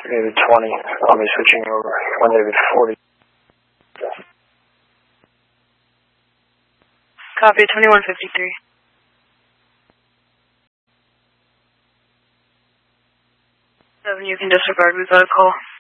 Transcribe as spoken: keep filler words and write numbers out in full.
David twenty. I'll be switching over. One David forty. Copy, twenty-one fifty-three. Seven, you can disregard. We've got a call.